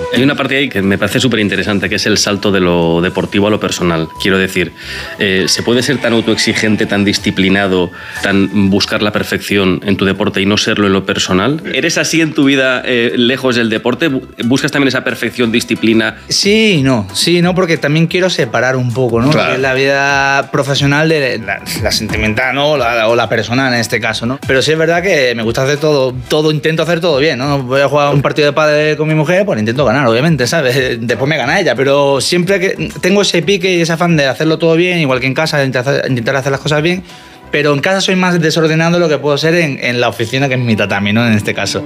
Hay una parte ahí que me parece súper interesante, que es el salto de lo deportivo a lo personal. Quiero decir, ¿se puede ser tan autoexigente, tan disciplinado, tan buscar la perfección en tu deporte y no serlo en lo personal? ¿Eres así en tu vida lejos del deporte? ¿Buscas también esa perfección, disciplina? Sí, no, porque también quiero separar un poco, ¿no? Claro. La vida profesional de la sentimental, ¿no? O la personal en este caso, ¿no? Pero sí es verdad que me gusta hacer todo, intento hacer todo bien, ¿no? Voy a jugar un partido de pádel con mi mujer, pues intento ganar, obviamente, ¿sabes? Después me gana ella, pero siempre que tengo ese pique y ese afán de hacerlo todo bien, igual que en casa, intentar hacer las cosas bien, pero en casa soy más desordenado de lo que puedo ser en la oficina, que es mi tatami, ¿no? En este caso.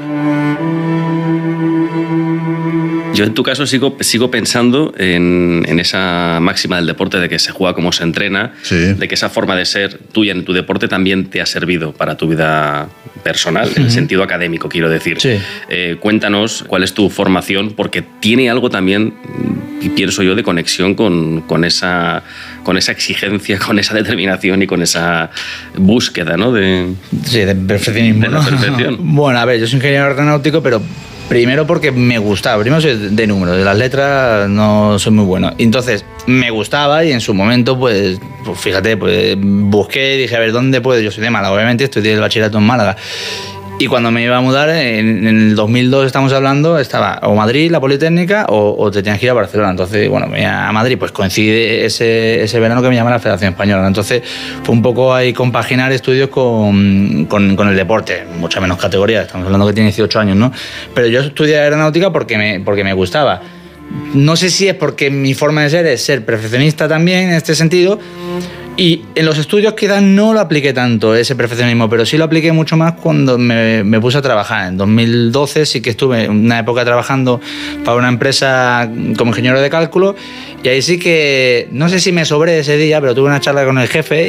Yo en tu caso sigo pensando en esa máxima del deporte de que se juega como se entrena, sí, de que esa forma de ser tuya en tu deporte también te ha servido para tu vida personal, en el sentido académico, quiero decir. Sí. Cuéntanos cuál es tu formación, porque tiene algo también, pienso yo, de conexión con esa exigencia, con esa determinación y con esa búsqueda, ¿no? De perfeccionismo. De la perfección. Bueno, a ver, yo soy ingeniero aeronáutico, pero primero porque me gustaba. Primero soy de números, de las letras no soy muy bueno. Entonces me gustaba y en su momento, pues fíjate, pues busqué y dije, a ver, ¿dónde puedo? Yo soy de Málaga, obviamente, estudié el bachillerato en Málaga. Y cuando me iba a mudar, en el 2002 estamos hablando, estaba o Madrid, la Politécnica, o te tenías que ir a Barcelona. Entonces, bueno, me iba a Madrid, pues coincide ese verano que me llama la Federación Española. Entonces, fue un poco ahí compaginar estudios con el deporte, mucha menos categoría, estamos hablando que tiene 18 años, ¿no? Pero yo estudié aeronáutica porque me gustaba. No sé si es porque mi forma de ser es ser perfeccionista también, en este sentido. Y en los estudios quizás no lo apliqué tanto, ese perfeccionismo, pero sí lo apliqué mucho más cuando me puse a trabajar. En 2012 sí que estuve una época trabajando para una empresa como ingeniero de cálculo y ahí sí que, no sé si me sobré ese día, pero tuve una charla con el jefe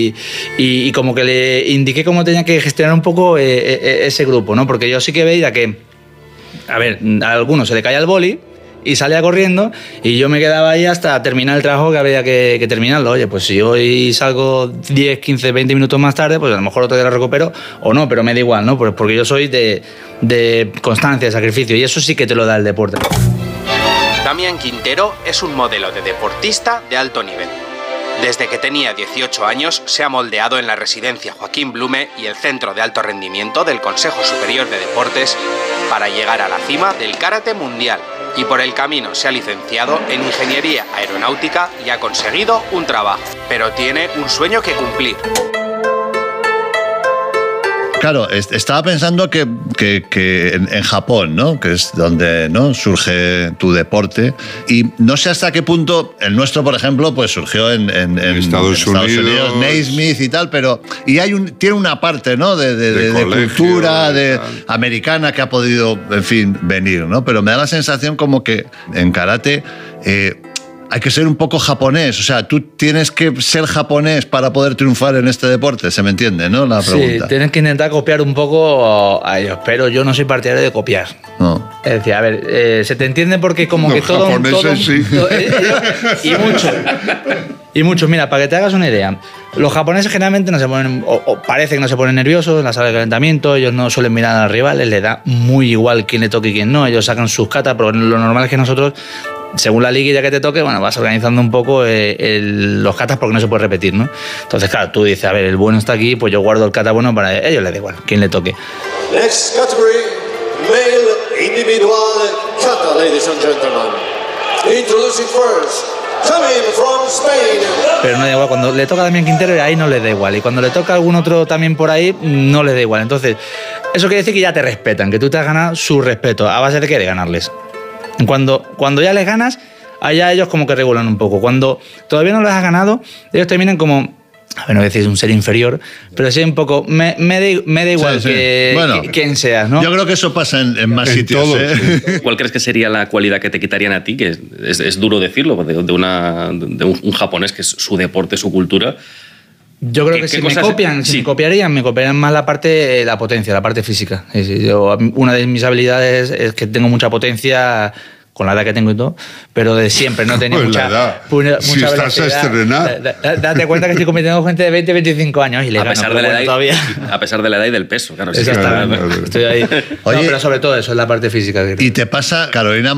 y como que le indiqué cómo tenía que gestionar un poco ese grupo, ¿no? Porque yo sí que veía que, a ver, a algunos se le caía el boli y salía corriendo y yo me quedaba ahí hasta terminar el trabajo que había que terminarlo. Oye, pues si hoy salgo 10, 15, 20 minutos más tarde, pues a lo mejor otro día lo recupero o no, pero me da igual, ¿no? Porque yo soy de constancia, de sacrificio y eso sí que te lo da el deporte. Damián Quintero es un modelo de deportista de alto nivel. Desde que tenía 18 años se ha moldeado en la residencia Joaquín Blume y el Centro de Alto Rendimiento del Consejo Superior de Deportes para llegar a la cima del karate mundial. Y por el camino se ha licenciado en Ingeniería Aeronáutica y ha conseguido un trabajo, pero tiene un sueño que cumplir. Claro, estaba pensando que en Japón, ¿no? Que es donde, ¿no?, surge tu deporte. Y no sé hasta qué punto el nuestro, por ejemplo, pues surgió en Estados Unidos, Naismith y tal, pero y tiene una parte, ¿no?, de cultura americana que ha podido, en fin, venir, ¿no? Pero me da la sensación como que en karate hay que ser un poco japonés, o sea, tú tienes que ser japonés para poder triunfar en este deporte, ¿se me entiende, no? La pregunta. Sí, tienes que intentar copiar un poco a ellos, pero yo no soy partidario de copiar. No. Es decir, a ver, se te entiende porque como los que todo... japoneses sí. Y mucho, mira, para que te hagas una idea, los japoneses generalmente no se ponen, o parece que no se ponen nerviosos en la sala de calentamiento, ellos no suelen mirar a los rivales, les da muy igual quién le toque y quién no, ellos sacan sus katas, pero lo normal es que nosotros, según la liguilla que te toque, bueno, vas organizando un poco los katas porque no se puede repetir, ¿no? Entonces, claro, tú dices, a ver, el bueno está aquí, pues yo guardo el kata bueno para ellos, les da igual quién le toque. Next category, male individual kata, ladies and gentlemen. Introducing first, coming from Spain. Pero no da igual, cuando le toca a Damián Quintero, ahí no le da igual. Y cuando le toca a algún otro también por ahí, no le da igual. Entonces, eso quiere decir que ya te respetan, que tú te has ganado su respeto. ¿A base de qué? De ganarles. Cuando ya les ganas, allá ellos como que regulan un poco. Cuando todavía no les has ganado, ellos terminan como... A ver, no voy a decir un ser inferior, pero sí un poco... Me da igual bueno, quién seas, ¿no? Yo creo que eso pasa en más sitios. Todos, ¿sí? ¿Cuál crees que sería la cualidad que te quitarían a ti? Que es duro decirlo, de un japonés que es su deporte, su cultura. Yo creo que si me copian, me copiarían más la potencia, la parte física. Una de mis habilidades es que tengo mucha potencia... con la edad que tengo y todo, pero de siempre no tenía mucha si estás a estrenar. Date cuenta que estoy compitiendo con gente de 20, 25 años y le gano, todavía. A pesar de la edad y del peso, claro. Exactamente. Estoy ahí. Oye, no, pero sobre todo eso es la parte física. ¿Y te pasa, Carolina